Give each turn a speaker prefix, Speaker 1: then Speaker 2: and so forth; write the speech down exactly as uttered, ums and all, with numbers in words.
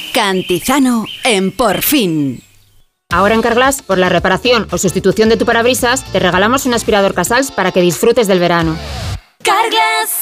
Speaker 1: Cantizano en Por Fin.
Speaker 2: Ahora en Carglass, por la reparación o sustitución de tu parabrisas, te regalamos un aspirador Casals para que disfrutes del verano.
Speaker 3: Carglass.